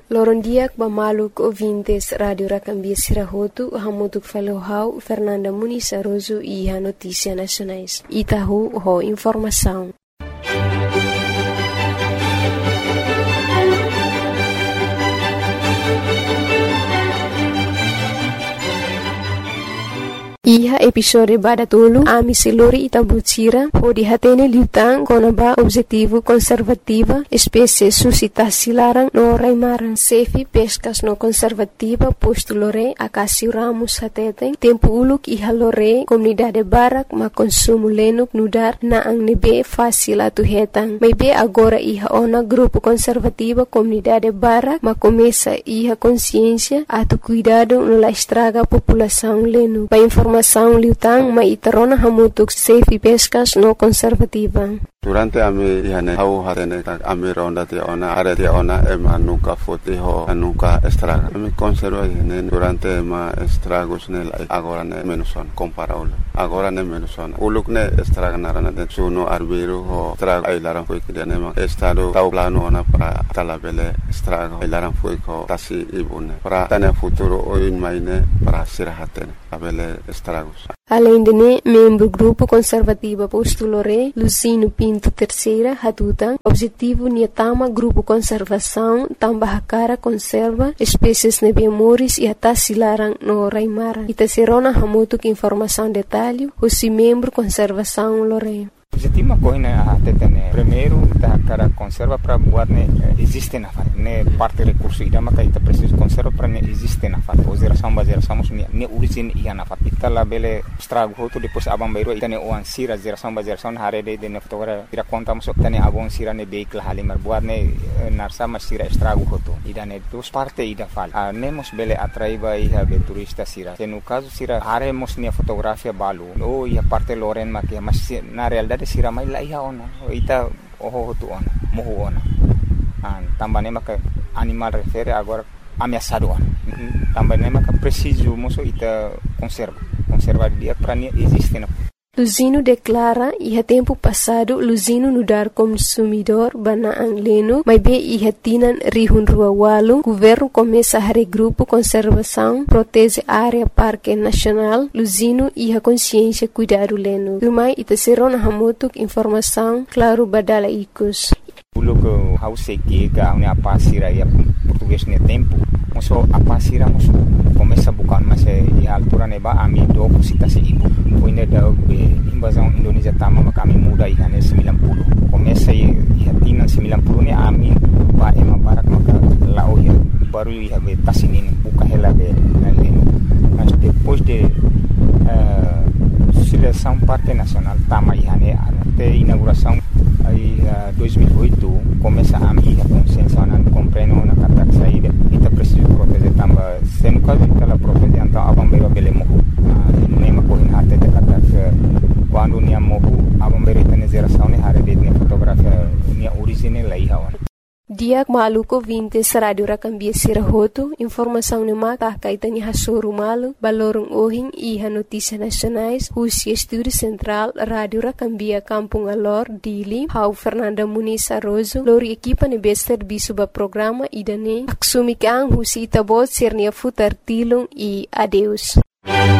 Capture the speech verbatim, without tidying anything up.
Loron diak bamaluk ouvintes Radio Racambia Sirahotu, hamutuk falohau Fernanda Muniz Aroso e a Notícia Nacionais. Itahu ho informação. Iha episode badatulu ami siluri itabutira ho dihatene liutang konaba objetivo conservativa espécie suscitação larang no raimaran sefi pescas no conservativa posto lore akasi ramos hateten tempo uluk iha lore comunidade barak ma consumo lenuk nudar na ang nebe fácil atu hetang may be agora iha ona grupo conservativa comunidade barak ma começa iha consciência atu cuidado no la estraga população lenu pa informação liutang maitarona hamutuk safe pescas no conservativa. Durante ami ihane hau hatene tak ami ronda ti ona are ti ona ema nunca foti ho nunca estraga. Ami conserva ihane durante ma estragos nel agora ne menuson comparable. Agora ne menuson. Uluk ne estraga narana de suno arbiro ho estraga ailaran foi que ne ma estado tau plano ona para talabele estraga ailaran foi ko tasi ibune. Para tane futuro oin maine para sirahatene abele estragos. Além de ne, membro grupo conservativa postulore Lucino Pinto Terceira Hatutang, objetivo niatama grupo conservação tambah cara conserva espécies nebiamoris e atas silarang no raimara. Ita serona hamutuk informação detalhe, o si membro conservação lore. Objetivo ma coina até tene primeiro ta cara conserva para buat ne existe na fat ne parte recurso ida maka ita preciso conserva para ne existe na fat ozera samba zera samos ne ne origin ia na fat ita la bele strago hoto depois abang bairo ita ne oan sira zera samba zera son hare de de ne fotogra ira conta mo ita ne abon sira ne vehicle halimar buat ne narsa ma sira strago hoto ida ne dos parte ida fal a nemos bele atraiba ia be turista sira se no caso sira hare mos ne fotografia balu o ia parte loren ma que mas na realidade sira mai la iha ona ita oho tu ona mohu ona an tambane maka animal refere agora ameaçado ona tambane maka preciso moso ita conserva conservar dia para ne existe na Luzino declara iha tempo passado Luzino nudar consumidor bana ang leno mas be iha tinan rihun rua walu governo começa a regrupo conservação protege área parque nacional Luzino iha consciência cuidado leno turmai ita serona hamutuk informação claro badala ikus Uluk hause que ga une apasira ya português ne tempo moso apasira moso começa bukan mas e altura neba ami do citasi ibu poine da invasão Indonesia tama maka ami muda ihane sembilan puluh começa e hatina sembilan puluh ne ami ba ema barak maka lao ya baru ya be tasinin buka hela be naleno mas depois de uh, seleção parte nacional tama ihane até inauguração aí uh, dois mil e oito começa a minha consciência não compreendo na carta saída ita preciso proteger tamba se no caso ita la proteger então abambeiro bele mohu nema cohin hate de carta quando nia mohu abambeiro ita ne geração ne hare de ne fotografia nia origine la iha wana Diak maluko vintes Radio Racambia Sirahotu, informação ne maka kaitani hasuru malu, balorong ohing iha notícia nacionais, Husi Estúdio Central, Radio Racambia Kampung Alor, Dili, hau Fernanda Muniz Aroso, lori equipa ne bester bisuba programa idane, aksumikang Husi itabot sirnia futar tilung e adeus.